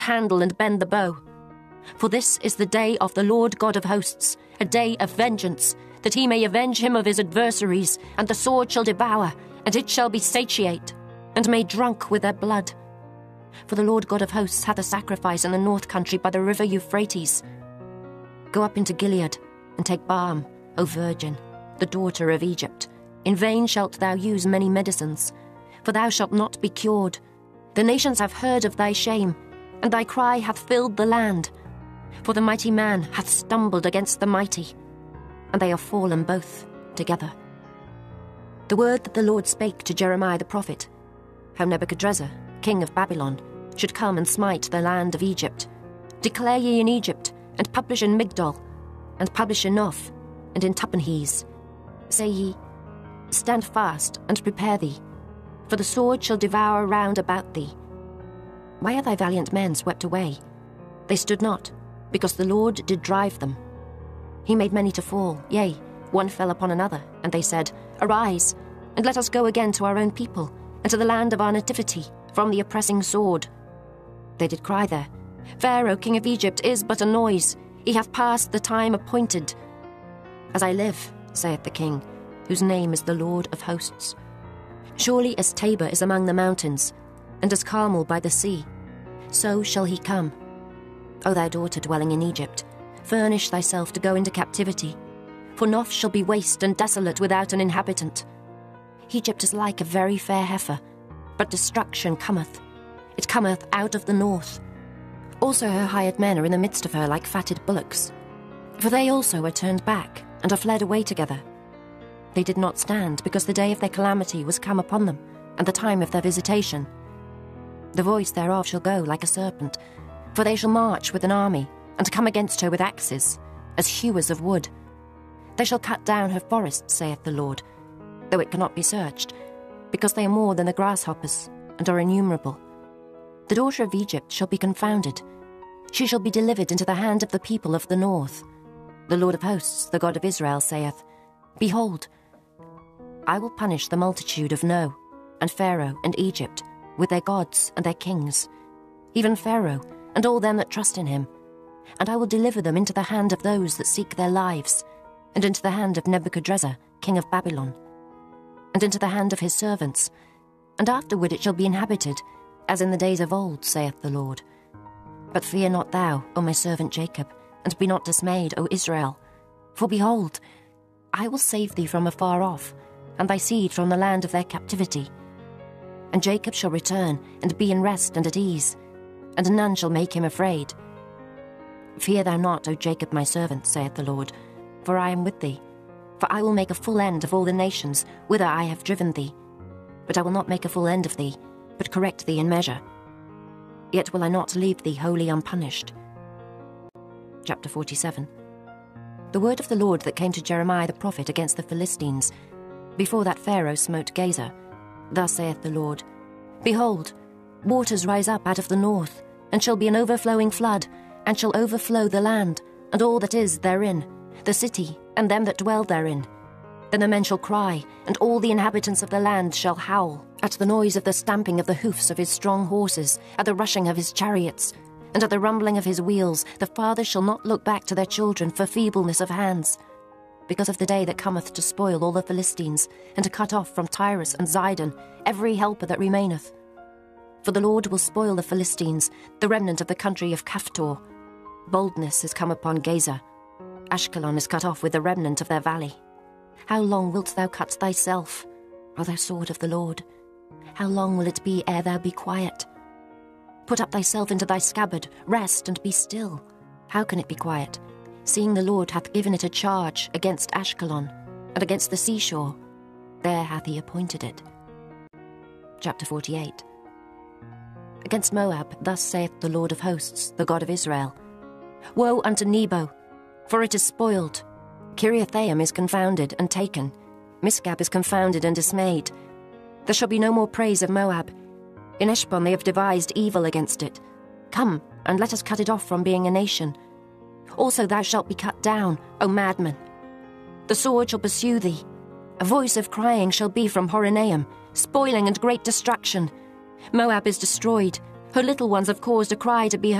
handle and bend the bow. For this is the day of the Lord God of hosts, a day of vengeance, that he may avenge him of his adversaries, and the sword shall devour, and it shall be satiate, and made drunk with their blood. For the Lord God of hosts hath a sacrifice in the north country by the river Euphrates. Go up into Gilead, and take balm, O virgin, the daughter of Egypt. In vain shalt thou use many medicines, for thou shalt not be cured. The nations have heard of thy shame, and thy cry hath filled the land. For the mighty man hath stumbled against the mighty, and they are fallen both together. The word that the Lord spake to Jeremiah the prophet, how Nebuchadrezzar, king of Babylon, should come and smite the land of Egypt. Declare ye in Egypt, and publish in Migdol, and publish in Noph, and in Tahpanhes. Say ye, stand fast, and prepare thee, for the sword shall devour round about thee. Why are thy valiant men swept away? They stood not, because the Lord did drive them. He made many to fall, yea, one fell upon another, and they said, Arise, and let us go again to our own people, and to the land of our nativity, from the oppressing sword. They did cry there, Pharaoh, king of Egypt, is but a noise. He hath passed the time appointed. As I live, saith the king, whose name is the Lord of hosts. Surely as Tabor is among the mountains, and as Carmel by the sea, so shall he come. O thou daughter dwelling in Egypt, furnish thyself to go into captivity, for Noph shall be waste and desolate without an inhabitant. Egypt is like a very fair heifer, but destruction cometh. It cometh out of the north. Also her hired men are in the midst of her like fatted bullocks. For they also are turned back, and are fled away together. They did not stand, because the day of their calamity was come upon them, and the time of their visitation. The voice thereof shall go like a serpent, for they shall march with an army, and come against her with axes, as hewers of wood. They shall cut down her forests, saith the Lord, though it cannot be searched, because they are more than the grasshoppers, and are innumerable. The daughter of Egypt shall be confounded. She shall be delivered into the hand of the people of the north. The Lord of hosts, the God of Israel, saith, Behold, I will punish the multitude of No, and Pharaoh, and Egypt, with their gods and their kings, even Pharaoh, and all them that trust in him. And I will deliver them into the hand of those that seek their lives, and into the hand of Nebuchadrezzar, king of Babylon, and into the hand of his servants, and afterward it shall be inhabited, as in the days of old, saith the Lord. But fear not thou, O my servant Jacob, and be not dismayed, O Israel. For behold, I will save thee from afar off, and thy seed from the land of their captivity. And Jacob shall return, and be in rest and at ease, and none shall make him afraid. Fear thou not, O Jacob my servant, saith the Lord, for I am with thee. For I will make a full end of all the nations whither I have driven thee. But I will not make a full end of thee, but correct thee in measure. Yet will I not leave thee wholly unpunished. Chapter 47. The word of the Lord that came to Jeremiah the prophet against the Philistines, before that Pharaoh smote Gaza. Thus saith the Lord, Behold, waters rise up out of the north, and shall be an overflowing flood, and shall overflow the land, and all that is therein, the city, and them that dwell therein. Then the men shall cry, and all the inhabitants of the land shall howl, at the noise of the stamping of the hoofs of his strong horses, at the rushing of his chariots, and at the rumbling of his wheels. The fathers shall not look back to their children for feebleness of hands, because of the day that cometh to spoil all the Philistines, and to cut off from Tyrus and Zidon every helper that remaineth. For the Lord will spoil the Philistines, the remnant of the country of Caphtor. Boldness is come upon Gaza. Ashkelon is cut off with the remnant of their valley. How long wilt thou cut thyself, O thou sword of the Lord? How long will it be ere thou be quiet? Put up thyself into thy scabbard, rest and be still. How can it be quiet, seeing the Lord hath given it a charge against Ashkelon, and against the seashore? There hath he appointed it. Chapter 48. Against Moab, thus saith the Lord of hosts, the God of Israel, Woe unto Nebo, for it is spoiled. Kiriathaim is confounded and taken. Misgab is confounded and dismayed. There shall be no more praise of Moab. In Eshbon they have devised evil against it. Come, and let us cut it off from being a nation. Also thou shalt be cut down, O madman. The sword shall pursue thee. A voice of crying shall be from Horonaim, spoiling and great destruction. Moab is destroyed, Her little ones have caused a cry to be